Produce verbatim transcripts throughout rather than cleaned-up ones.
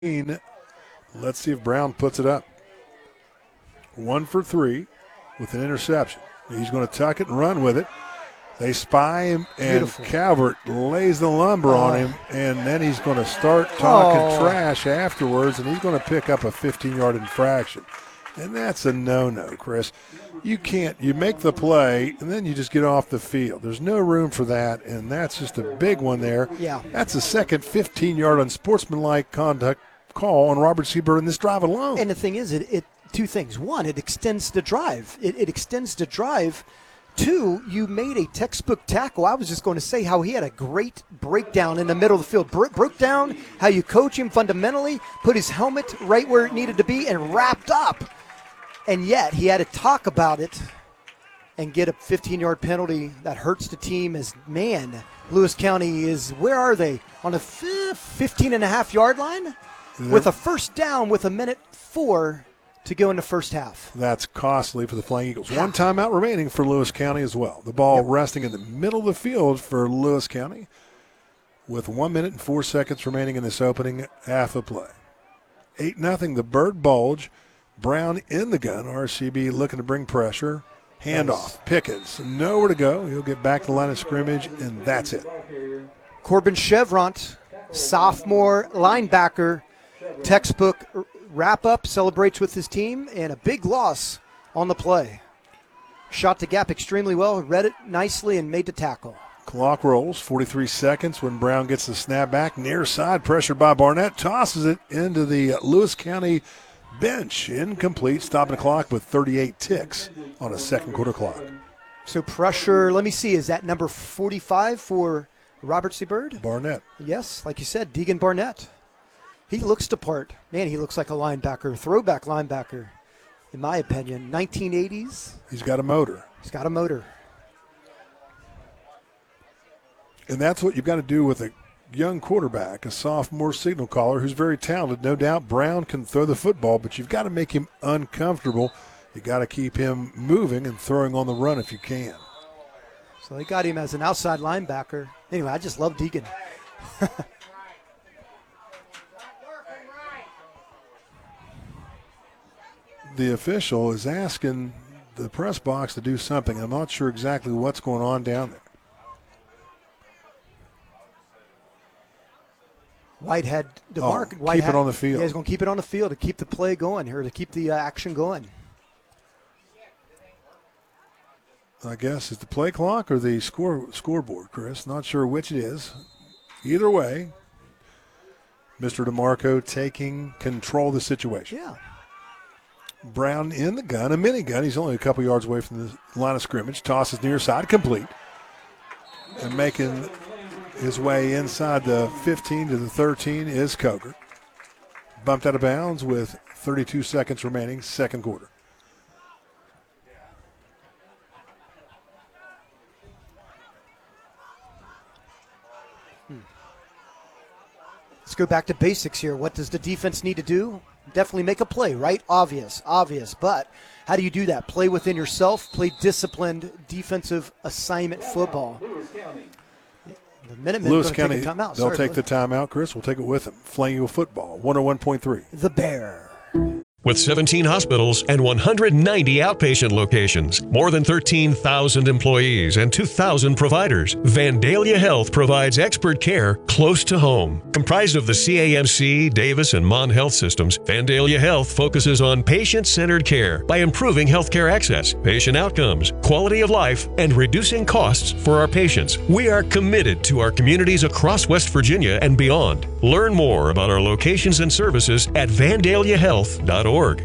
Let's see if Brown puts it up. One for three with an interception. He's going to tuck it and run with it. They spy him, and Beautiful. Calvert lays the lumber oh. on him, and then he's going to start talking oh. trash afterwards, and he's going to pick up a fifteen-yard infraction. And that's a no-no, Chris. You can't. You make the play, and then you just get off the field. There's no room for that, and that's just a big one there. Yeah. That's a second fifteen-yard unsportsmanlike conduct call on Robert Seabird in this drive alone. And the thing is, it, it two things. One, it extends the drive. It, it extends the drive. Two, you made a textbook tackle. I was just going to say how he had a great breakdown in the middle of the field. Bro- broke down how you coach him fundamentally, put his helmet right where it needed to be, and wrapped up. And yet he had to talk about it and get a fifteen-yard penalty that hurts the team as, man, Lewis County is, where are they? On the fifteen and a half yard line mm-hmm. with a first down with a minute four to go in the first half. That's costly for the Flying Eagles. One timeout remaining for Lewis County as well. The ball yep. resting in the middle of the field for Lewis County with one minute and four seconds remaining in this opening half of play. eight nothing, the Bird Bulge. Brown in the gun. R C B looking to bring pressure. Handoff. Nice. Pickens. Nowhere to go. He'll get back to the line of scrimmage, and that's it. Corbin Chevront, sophomore linebacker, textbook wrap-up, celebrates with his team, and a big loss on the play. Shot the gap extremely well, read it nicely, and made the tackle. Clock rolls, forty-three seconds when Brown gets the snap back. Near side, pressured by Barnett, tosses it into the Lewis County bench. Incomplete, stopping the clock with thirty-eight ticks on a second quarter clock. So pressure, let me see, is that number forty-five for Robert Seabird? Barnett. Yes, like you said, Deegan Barnett. He looks the part. Man, he looks like a linebacker, throwback linebacker, in my opinion. nineteen eighties. He's got a motor. He's got a motor. And that's what you've got to do with a young quarterback, a sophomore signal caller who's very talented. No doubt Brown can throw the football, but you've got to make him uncomfortable. You've got to keep him moving and throwing on the run if you can. So they got him as an outside linebacker. Anyway, I just love Deegan. The official is asking the press box to do something. I'm not sure exactly what's going on down there. Whitehead, DeMarc, oh, Whitehead, keep it on the field. Yeah, he's going to keep it on the field to keep the play going here, to keep the uh, action going. I guess it's the play clock or the score scoreboard, Chris. Not sure which it is. Either way, Mister DeMarco taking control of the situation. Yeah. Brown in the gun, a minigun. He's only a couple yards away from the line of scrimmage. Tosses near side, complete. And making his way inside the fifteen to the thirteen is Coger. Bumped out of bounds with thirty-two seconds remaining, second quarter. Hmm. Let's go back to basics here. What does the defense need to do? Definitely make a play, right? Obvious, obvious. But how do you do that? Play within yourself, play disciplined defensive assignment football. The Minutemen Lewis take County, a timeout. they'll Sorry, take the timeout, Chris. We'll take it with them. Flying Eagle football, one oh one point three. The Bear. With seventeen hospitals and one hundred ninety outpatient locations, more than thirteen thousand employees, and two thousand providers, Vandalia Health provides expert care close to home. Comprised of the C A M C, Davis, and Mon Health systems, Vandalia Health focuses on patient-centered care by improving healthcare access, patient outcomes, quality of life, and reducing costs for our patients. We are committed to our communities across West Virginia and beyond. Learn more about our locations and services at vandalia health dot org.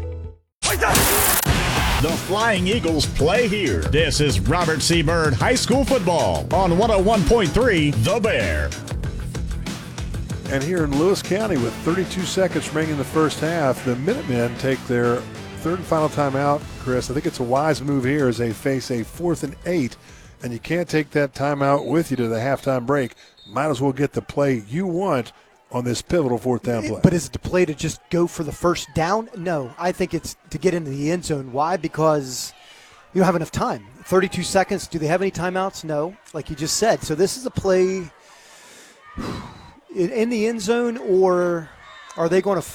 The Flying Eagles play here. This is Robert Seabird High School football on one oh one point three The Bear. And here in Lewis County with thirty-two seconds remaining in the first half, the Minutemen take their third and final timeout. Chris, I think it's a wise move here as they face a fourth and eight, and you can't take that timeout with you to the halftime break. Might as well get the play you want on this pivotal fourth down play. But is it the play to just go for the first down? No, I think it's to get into the end zone. Why? Because you don't have enough time. thirty-two seconds. Do they have any timeouts? No, like you just said. So this is a play in the end zone or Are they going to